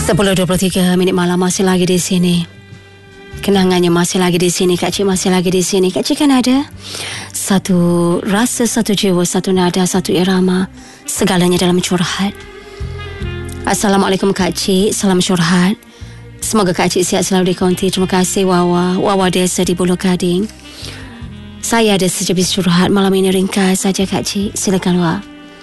10:23 malam masih lagi di sini. Kenangannya masih lagi di sini, Kak Cik masih lagi di sini. Kak Cik kan ada satu rasa, satu jiwa, satu nada, satu irama, segalanya dalam curhat. Assalamualaikum Kak Cik, salam curhat. Semoga Kak Cik sihat selalu di konti. Terima kasih Wawa Desa di Bulu Gading. Saya ada sejubis curhat malam ini, ringkas saja Kak Cik. Silakan Wak.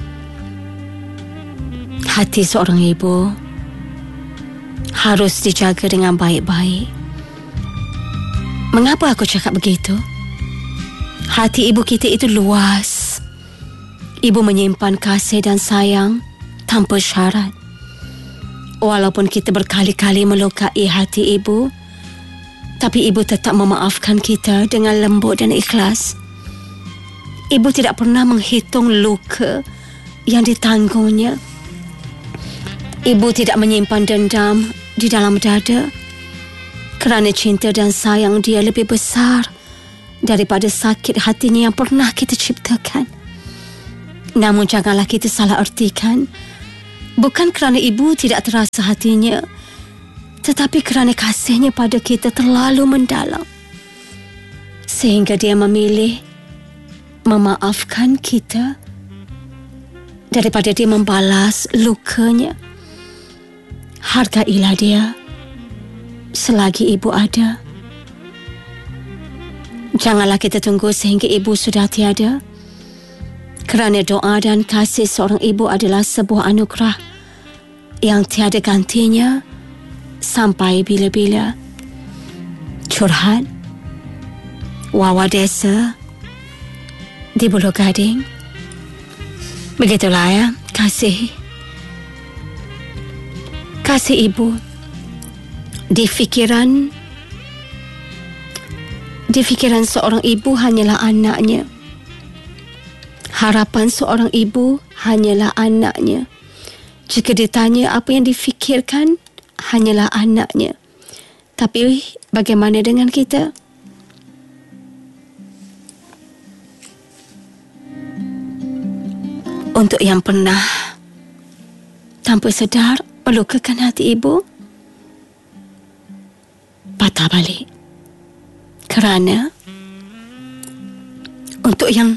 Hati seorang ibu harus dijaga dengan baik-baik. Mengapa aku cakap begitu? Hati ibu kita itu luas. Ibu menyimpan kasih dan sayang tanpa syarat. Walaupun kita berkali-kali melukai hati ibu, tapi ibu tetap memaafkan kita dengan lembut dan ikhlas. Ibu tidak pernah menghitung luka yang ditanggungnya. Ibu tidak menyimpan dendam di dalam dada, kerana cinta dan sayang dia lebih besar daripada sakit hatinya yang pernah kita ciptakan. Namun janganlah kita salah artikan. Bukan kerana ibu tidak terasa hatinya, tetapi kerana kasihnya pada kita terlalu mendalam, sehingga dia memilih memaafkan kita daripada dia membalas lukanya. Hargailah dia selagi ibu ada. Janganlah kita tunggu sehingga ibu sudah tiada, kerana doa dan kasih seorang ibu adalah sebuah anugerah yang tiada gantinya sampai bila-bila. Curhat Wawa Desa di Bulu Gading. Begitulah ya, kasih ibu. Di fikiran seorang ibu hanyalah anaknya. Harapan seorang ibu hanyalah anaknya. Jika ditanya apa yang difikirkan, hanyalah anaknya. Tapi bagaimana dengan kita? Untuk yang pernah tanpa sedar melukakan hati ibu, patah balik. Kerana untuk yang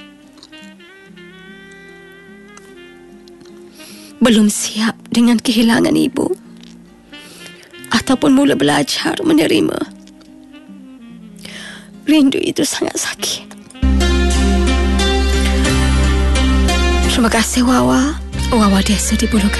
belum siap dengan kehilangan ibu, ataupun mula belajar menerima, rindu itu sangat sakit. Terima kasih Wawa Desa di Bulu Gading.